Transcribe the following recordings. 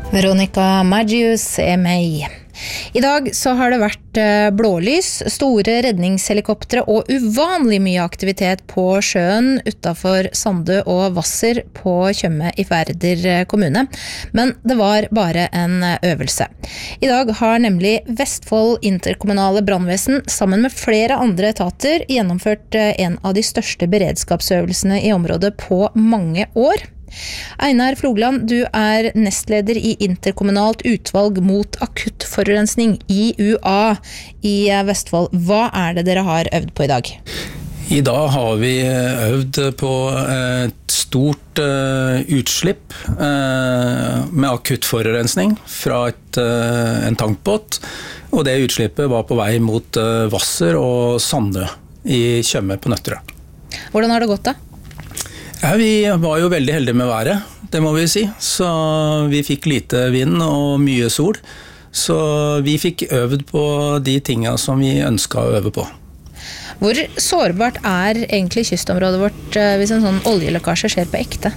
Veronica Maggius meg. I dag så har det vært blålys, store redningshelikoptre og uvanlig mye aktivitet på sjøen utenfor Sandø og Hvasser på Tjøme i Færder kommune. Men det var bare en øvelse. I dag har nemlig Vestfold interkommunale brannvesen sammen med flere andre etater gjennomført en av de største beredskapsøvelsene i området på mange år. Einar Flogland, du nestleder i interkommunalt utvalg mot akutt forurensning IUA i Vestfold. Hva det dere har øvd på i dag? I dag har vi øvd på et stort utslipp med akutt forurensning fra en tankbåt, og det utslippet var på vei mot Hvasser og Sandø i Tjøme på Nøtterøy. Hvordan har det gått da? Ja, vi var jo veldig heldige med været, det må vi si. Så vi fikk lite vind og mye sol. Så vi fikk øvd på de tingene som vi ønsket å øve på. Hvor sårbart egentlig kystområdet vårt hvis en sånn oljelekkasje skjer på ekte?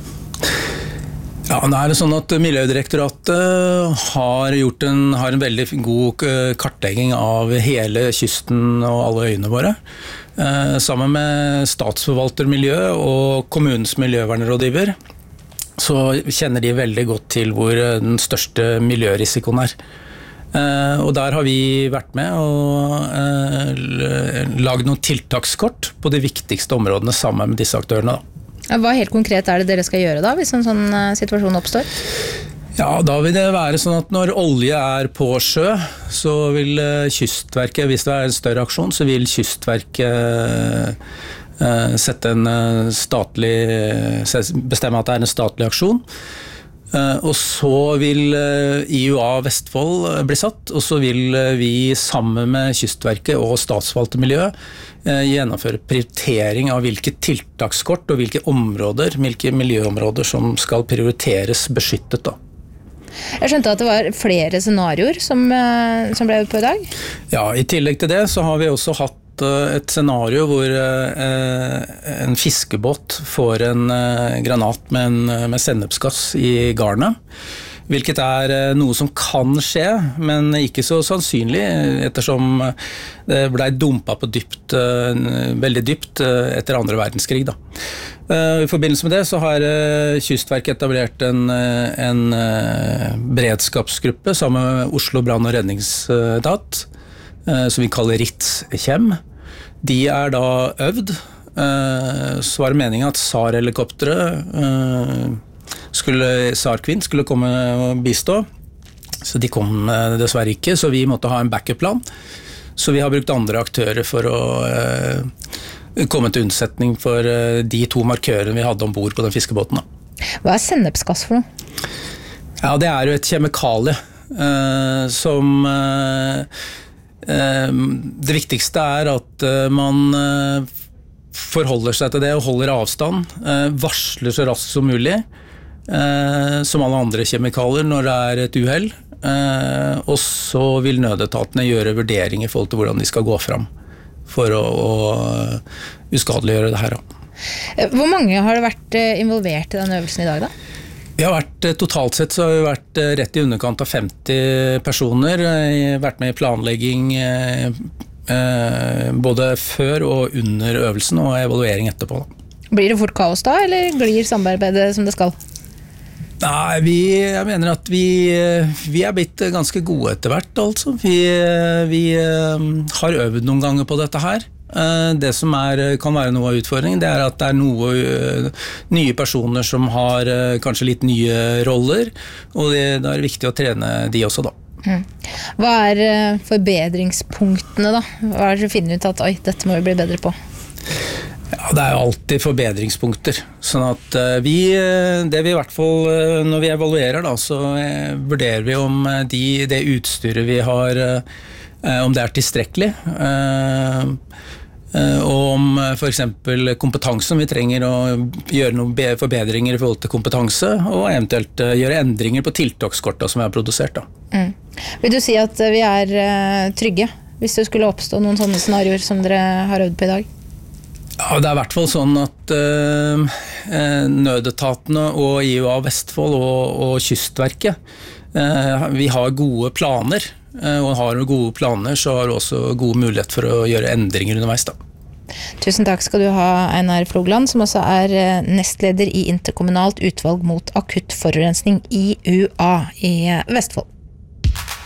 Ja, nå det sånn at Miljødirektoratet har en veldig god kartlegging av hele kysten og alle øyene våre. Sammen med statsforvaltermiljø og kommunens miljøvernrådgiver så kjenner de veldig godt til hvor den største miljørisikoen og der har vi vært med og laget noen tiltakskort på de viktigste områdene sammen med disse aktørene da. Hva helt konkret det dere skal gjøre da, hvis en sånn situasjon oppstår? Ja, da vil det være sånn at når olje på sjø, så vil Kystverket, hvis det en større aksjon, så vil Kystverket sette bestemme at det en statlig aksjon. Og så vil IUA Vestfold bli satt, og så vil vi sammen med Kystverket og statsforvaltermiljø gjennomføre prioritering av hvilke tiltakskort og hvilke miljøområder som skal prioriteres beskyttet da. Jeg skjønte at det var flere scenarioer som ble ut på i dag. Ja, i tillegg til det så har vi også hatt et scenario hvor en fiskebåt får en granat med sennepsgass i garnet, hvilket noe som kan skje, men ikke så sannsynlig, ettersom det ble dumpet på veldig dypt etter andre verdenskrig da. I forbindelse med det så har Kystverket etablert en beredskapsgruppe sammen med Oslo Brann- og redningsetat, som vi kaller RITS-KJEM. De da øvd, så var det meningen at SAR-helikopteret SAR-Queen skulle komme og bistå, så de kom dessverre ikke, så vi måtte ha en backup-plan. Så vi har brukt andre aktører for å komme til unnsetning for de to markørene vi hadde ombord på den fiskebåten. Hva sennepsgass for noe? Ja, det jo et kjemikalie som det viktigste at man forholder seg til det og holder avstand, varsler så raskt som mulig, som alle andre kjemikalier når det et uheld, og så vil nødetatene gjøre vurderinger i forhold til hvordan de skal gå fram for å uskadeliggjøre det her. Hvor mange har det vært involvert i den øvelsen i dag da? Vi har totalt sett så har vi vært rett i underkant av 50 personer, vært med i planlegging både før og under øvelsen og evaluering etterpå. Blir det fort kaos da, eller glir samarbeidet som det skal? Nei, jeg mener at vi blitt ganske gode etter hvert, altså. Vi har øvd noen ganger på dette her. Det som kan være noe av utfordringen, det at det noen nye personer som har kanskje litt nye roller, og det viktig å trene de også da. Hva forbedringspunktene da? Hva det du finner ut at dette må vi bli bedre på? Ja, det jo alltid forbedringspunkter, sånn at det vi i hvert fall, når vi evaluerer da, så vurderer vi om det utstyret vi har, om det tilstrekkelig, og om for eksempel kompetanse, om vi trenger å gjøre noen forbedringer i forhold til kompetanse, og eventuelt gjøre endringer på tiltakskortet som vi har produsert da. Vil du si at vi trygge, hvis det skulle oppstå noen sånne scenarioer som dere har øvd på i dag? Ja, det I hvert fall sånn at nødetatene og IUA Vestfold og Kystverket, vi har gode planer, og har vi gode planer så har vi også gode mulighet for å gjøre endringer underveis da. Tusen takk skal du ha, Einar Flogland, som også nestleder I Interkommunalt utvalg mot akutt forurensning IUA I Vestfold.